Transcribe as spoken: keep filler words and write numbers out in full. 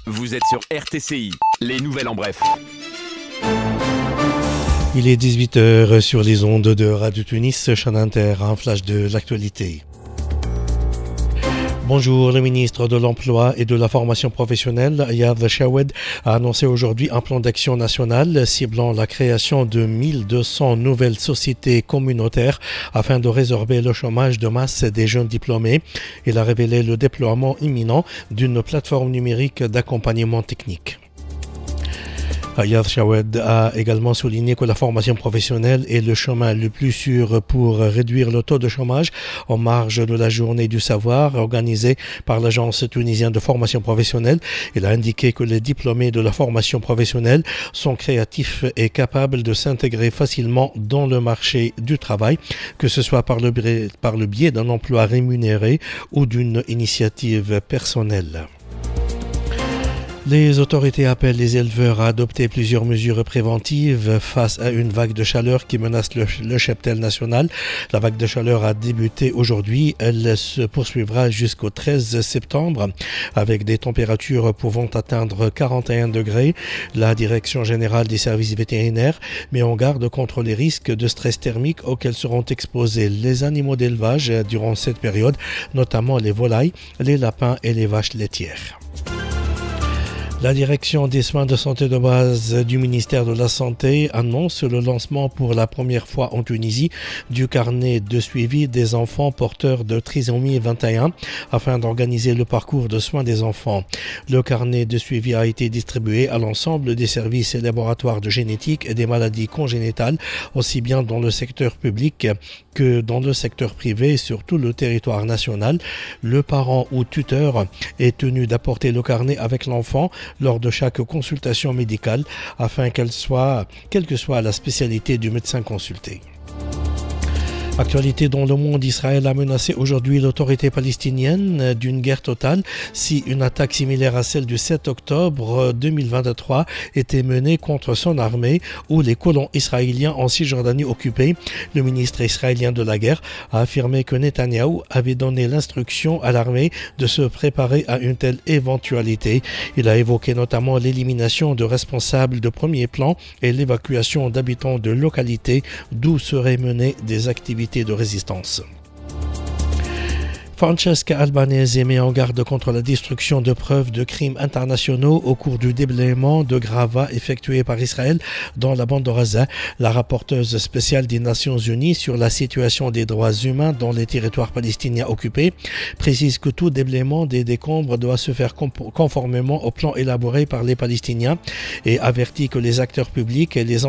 Vous êtes sur R T C I, les nouvelles en bref. Il est dix-huit heures sur les ondes de Radio Tunis, chaîne Inter, un flash de l'actualité. Bonjour, le ministre de l'Emploi et de la Formation professionnelle, Ayad Chawed, a annoncé aujourd'hui un plan d'action national ciblant la création de mille deux cents nouvelles sociétés communautaires afin de résorber le chômage de masse des jeunes diplômés. Il a révélé le déploiement imminent d'une plateforme numérique d'accompagnement technique. Ayad Chawed a également souligné que la formation professionnelle est le chemin le plus sûr pour réduire le taux de chômage en marge de la journée du savoir organisée par l'Agence tunisienne de formation professionnelle. Il a indiqué que les diplômés de la formation professionnelle sont créatifs et capables de s'intégrer facilement dans le marché du travail, que ce soit par le, par le biais d'un emploi rémunéré ou d'une initiative personnelle. Les autorités appellent les éleveurs à adopter plusieurs mesures préventives face à une vague de chaleur qui menace le, le cheptel national. La vague de chaleur a débuté aujourd'hui. Elle se poursuivra jusqu'au treize septembre avec des températures pouvant atteindre quarante et un degrés. La Direction générale des services vétérinaires met en garde contre les risques de stress thermique auxquels seront exposés les animaux d'élevage durant cette période, notamment les volailles, les lapins et les vaches laitières. La direction des soins de santé de base du ministère de la Santé annonce le lancement pour la première fois en Tunisie du carnet de suivi des enfants porteurs de trisomie vingt et un afin d'organiser le parcours de soins des enfants. Le carnet de suivi a été distribué à l'ensemble des services et laboratoires de génétique et des maladies congénitales, aussi bien dans le secteur public que dans le secteur privé sur tout le territoire national. Le parent ou tuteur est tenu d'apporter le carnet avec l'enfant lors de chaque consultation médicale afin qu'elle soit, quelle que soit la spécialité du médecin consulté. Actualité dans le monde, Israël a menacé aujourd'hui l'autorité palestinienne d'une guerre totale si une attaque similaire à celle du sept octobre deux mille vingt-trois était menée contre son armée ou les colons israéliens en Cisjordanie occupée. Le ministre israélien de la guerre a affirmé que Netanyahou avait donné l'instruction à l'armée de se préparer à une telle éventualité. Il a évoqué notamment l'élimination de responsables de premier plan et l'évacuation d'habitants de localités d'où seraient menées des activités de résistance. Francesca Albanese met en garde contre la destruction de preuves de crimes internationaux au cours du déblaiement de gravats effectué par Israël dans la bande de Gaza. La rapporteuse spéciale des Nations Unies sur la situation des droits humains dans les territoires palestiniens occupés précise que tout déblaiement des décombres doit se faire conformément au plan élaboré par les Palestiniens et avertit que les acteurs publics et les